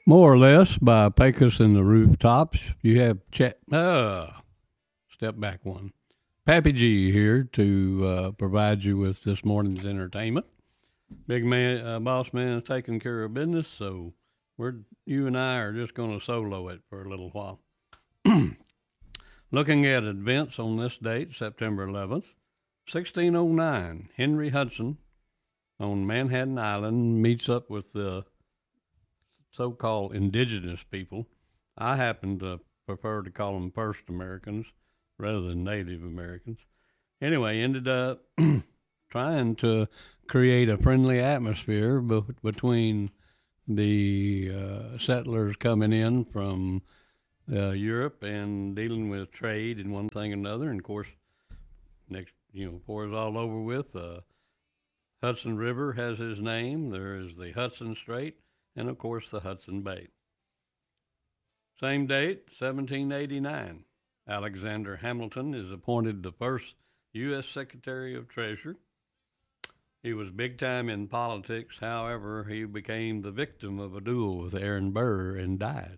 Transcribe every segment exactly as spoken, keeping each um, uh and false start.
More or less by Pecos and the Rooftops. You have chat. Uh, step back one. Pappy G here to uh, provide you with this morning's entertainment. Big man, uh, boss man is taking care of business, so we're you and I are just going to solo it for a little while. Looking at events on this date, September eleventh, sixteen oh nine, Henry Hudson on Manhattan Island meets up with the so-called indigenous people. I happen to prefer to call them First Americans rather than Native Americans. Anyway, ended up trying to create a friendly atmosphere be- between the uh, settlers coming in from uh, Europe and dealing with trade and one thing and another. And of course, next, you know, before it's all over with, uh, Hudson River has his name. There is the Hudson Strait, and of course, the Hudson Bay. Same date, seventeen eighty-nine. Alexander Hamilton is appointed the first U S Secretary of Treasury. He was big time in politics. However, he became the victim of a duel with Aaron Burr and died.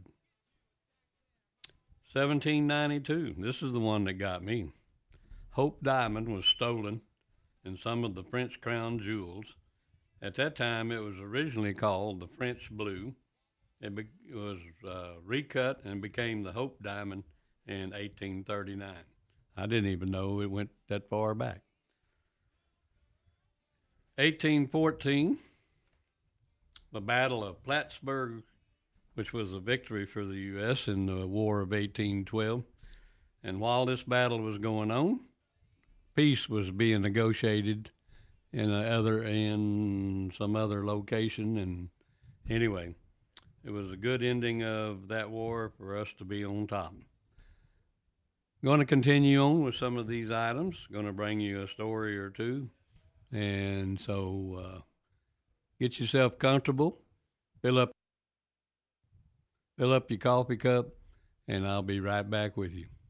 seventeen ninety-two. This is the one that got me. Hope Diamond was stolen and some of the French crown jewels. At that time, it was originally called the French Blue. It, be- it was uh, recut and became the Hope Diamond in eighteen thirty-nine. I didn't even know it went that far back. eighteen fourteen, the Battle of Plattsburgh, which was a victory for the U S in the War of eighteen twelve. And while this battle was going on, peace was being negotiated in a other in some other location. And anyway, it was a good ending of that war for us to be on top. Going to continue on with some of these items. Going to bring you a story or two. And so uh, get yourself comfortable, fill up, fill up your coffee cup, and I'll be right back with you.